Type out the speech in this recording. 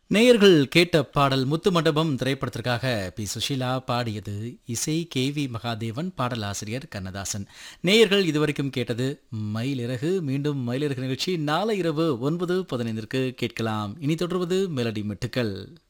நேயர்கள் கேட்ட பாடல் முத்து மண்டபம் திரைப்படத்திற்காக பி சுஷீலா பாடியது. இசை KV மகாதேவன், பாடலாசிரியர் கண்ணதாசன். நேயர்கள் இதுவரைக்கும் கேட்டது மயிலிறகு. மீண்டும் மயிலிறகு நிகழ்ச்சி நாளை இரவு 9:15 கேட்கலாம். இனி தொடர்வது மெலடி மெட்டுக்கள்.